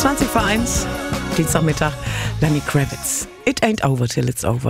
1:20, Dienstagmittag, Lenny Kravitz. It ain't over till it's over.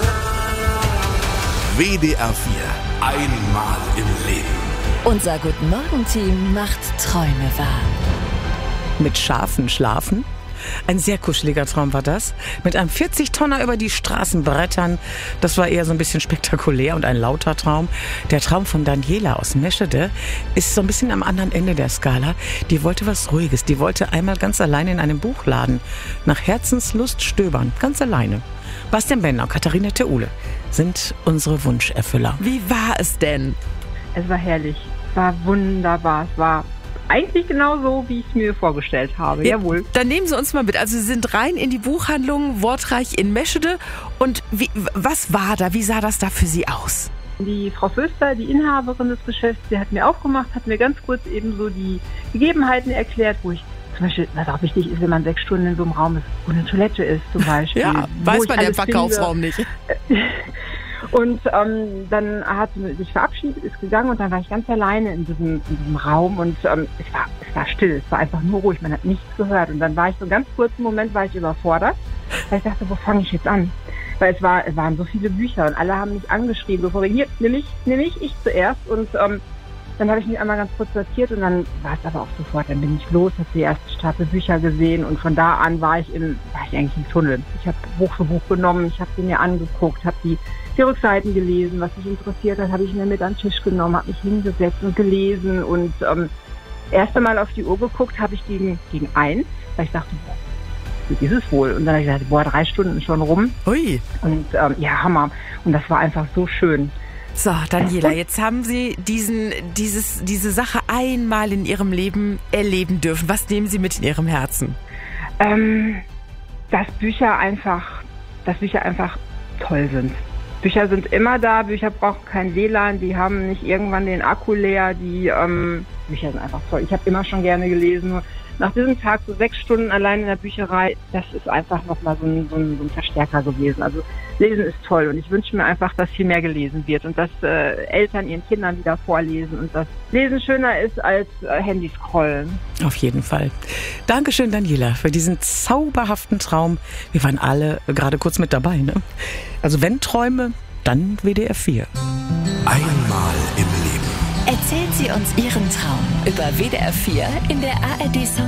WDR 4. Einmal im Leben. Unser Guten-Morgen-Team macht Träume wahr. Mit Schafen schlafen? Ein sehr kuscheliger Traum war das. Mit einem 40-Tonner über die Straßen brettern. Das war eher so ein bisschen spektakulär und ein lauter Traum. Der Traum von Daniela aus Meschede ist so ein bisschen am anderen Ende der Skala. Die wollte was Ruhiges. Die wollte einmal ganz alleine in einem Buchladen nach Herzenslust stöbern. Ganz alleine. Bastian Benner und Katharina Theule sind unsere Wunscherfüller. Wie war es denn? Es war herrlich. Es war wunderbar. Es war eigentlich genau so, wie ich es mir vorgestellt habe. Ja, Jawohl. Dann nehmen Sie uns mal mit. Also Sie sind rein in die Buchhandlung Wortreich in Meschede. Und was war da? Wie sah das da für Sie aus? Die Frau Föster, die Inhaberin des Geschäfts, die hat mir aufgemacht, hat mir ganz kurz eben so die Gegebenheiten erklärt, wo ich zum Beispiel, was auch wichtig ist, wenn man 6 Stunden in so einem Raum ist, wo eine Toilette ist zum Beispiel. Ja, weiß man ja im Verkaufsraum nicht. Und dann hat sie sich verabschiedet, ist gegangen und dann war ich ganz alleine in diesem Raum und es war still, es war einfach nur ruhig, man hat nichts gehört. Und dann war ich so einen ganz kurzen Moment war ich überfordert, weil ich dachte, wo fange ich jetzt an? Weil es waren so viele Bücher und alle haben mich angeschrieben, bevor hier, nimm ich zuerst. Und dann habe ich mich einmal ganz kurz sortiert und dann war es aber auch sofort, dann bin ich los, habe die erste Stapel Bücher gesehen und von da an war ich eigentlich im Tunnel. Ich habe Buch für Buch genommen, ich habe sie mir angeguckt, habe die Rückseiten gelesen, was mich interessiert hat, habe ich mir mit an den Tisch genommen, habe mich hingesetzt und gelesen und erst einmal auf die Uhr geguckt, habe ich gegen 1, weil ich dachte, wie ist es wohl? Und dann habe ich gesagt, 3 Stunden schon rum. Ui. Und ja, Hammer. Und das war einfach so schön. So, Daniela, jetzt haben Sie diese Sache einmal in Ihrem Leben erleben dürfen. Was nehmen Sie mit in Ihrem Herzen? Dass Bücher einfach toll sind. Bücher sind immer da, Bücher brauchen kein WLAN, die haben nicht irgendwann den Akku leer, Bücher sind einfach toll. Ich habe immer schon gerne gelesen, nur nach diesem Tag so 6 Stunden allein in der Bücherei, das ist einfach nochmal so ein Verstärker gewesen. Also Lesen ist toll und ich wünsche mir einfach, dass viel mehr gelesen wird und dass Eltern ihren Kindern wieder vorlesen und dass Lesen schöner ist als Handy scrollen. Auf jeden Fall. Dankeschön, Daniela, für diesen zauberhaften Traum. Wir waren alle gerade kurz mit dabei, ne? Also wenn Träume, dann WDR 4. Einmal im Leben. Erzählen Sie uns Ihren Traum über WDR 4 in der ARD